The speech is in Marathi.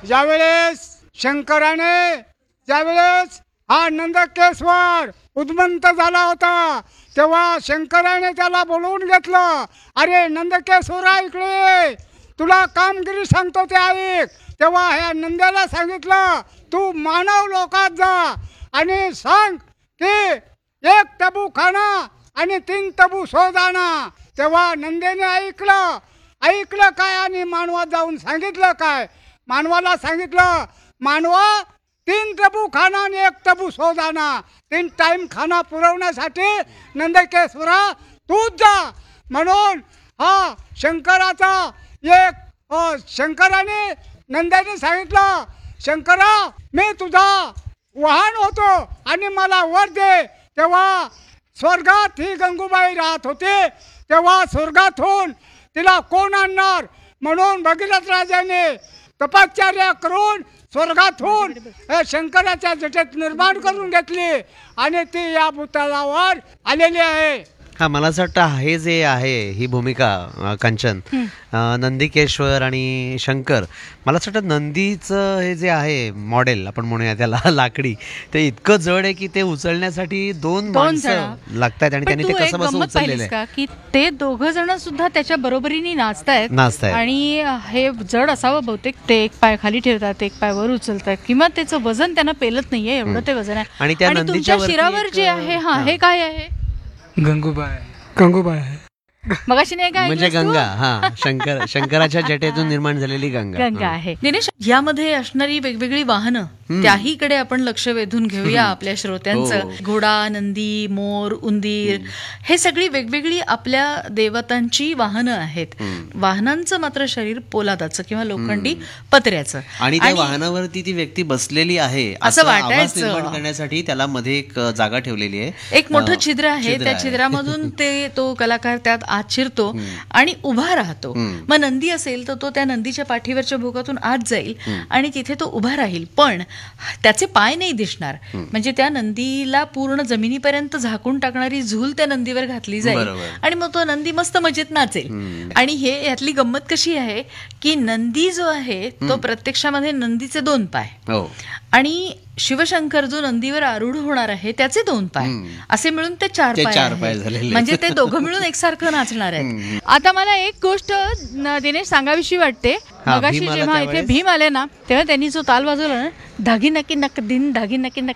ज्यावेळेस शंकराने ज्यावेळेस हा नंदकेश्वर उद्मंत झाला होता तेव्हा शंकराने त्याला बोलवून घेतलं. अरे नंदकेश्वरा इकडे ये, तुला कामगिरी सांगतो ते ऐक. तेव्हा ह्या नंद्याला सांगितलं तू मानव लोकात जा आणि सांग की 1 तबू खाना आणि 3 तबू शोधाना. तेव्हा नंदेने ऐकलं काय आणि मानवात जाऊन सांगितलं काय. मानवाला सांगितलं मानवा 3 तबू खाना आणि 1 तबू शोधाना. 3 टाइम खाना पुरवण्यासाठी नंदकेश्वरा तूच जा. म्हणून हा शंकराचा शंकराने नंद्याने सांगितलं शंकरा मी तुझा वाहन होतो आणि मला वर दे. तेव्हा स्वर्गात ही गंगूबाई राहत होती. तेव्हा स्वर्गातून तिला कोण आणणार म्हणून भगीरथ राजाने तपश्चर्या करून स्वर्गातून शंकराच्या जटेत निर्माण करून घेतली आणि ती या भूतलावर आलेली आहे. हा मला असं वाटतं हे जे आहे ही भूमिका कांचन नंदिकेश्वर आणि शंकर, मला असं वाटतं नंदीचं हे जे आहे मॉडेल आपण म्हणूया त्याला लाकडी, ते इतकं जड आहे की ते उचलण्यासाठी 2 माणसं लागतात आणि त्यांनी ते कसं बसं उचललेलं आहे की ते 2 जण सुद्धा त्याच्या बरोबरीने नाचतायत आणि हे जड असावं बहुतेक. ते 1 पाय खाली ठेवतात 1 पाय वर उचलतात किंवा त्याचं वजन त्यांना पेलत नाहीये एवढं ते वजन आहे. आणि त्या तुमच्या शिरावर जे आहे हे काय आहे. गंगूबाई आहे मगाशी नाही काय म्हणजे गंगा. हा शंकराच्या जटेतून निर्माण झालेली गंगा आहे. दिनेश, यामध्ये असणारी वेगवेगळी वाहनं त्याहीकडे आपण लक्ष वेधून घेऊया आपल्या श्रोत्यांचं. घोडा, नंदी, मोर, उंदीर हे सगळी वेगवेगळी आपल्या देवतांची वाहनं आहेत. वाहनांचं मात्र शरीर पोलादाचं किंवा लोखंडी पत्र्याचं आणि त्या वाहनावरती ती व्यक्ती बसलेली आहे असं वाटायचं निर्माण करण्यासाठी त्याला मध्ये एक जागा ठेवलेली आहे. एक मोठं छिद्र आहे. त्या छिद्रामधून तो कलाकार त्यात आत शिरतो आणि उभा राहतो. मग नंदी असेल तर तो त्या नंदीच्या पाठीवरच्या भोगातून आत जाईल आणि तिथे तो उभा राहील. पण त्याचे पाय नाही दिसणार. म्हणजे त्या नंदीला पूर्ण जमिनीपर्यंत झाकून टाकणारी झूल त्या नंदीवर घातली जाईल आणि मग तो नंदी मस्त मजेत नाचेल. आणि हे यातली गंमत कशी आहे की नंदी जो आहे तो प्रत्यक्षामध्ये नंदीचे 2 पाय आणि शिवशंकर जो नंदीवर आरूढ होणार आहे त्याचे 2 पाय असे मिळून ते 4 पाय झाले. म्हणजे ते दोघं मिळून एकसारखं नाचणार आहेत. आता मला एक गोष्ट दिनेश सांगावीशी वाटते. मगाशी जेव्हा इथे भीम आले ना तेव्हा त्यांनी जो ताल वाजवला ना, धागी नक्की नक दिन धागी नक्की नक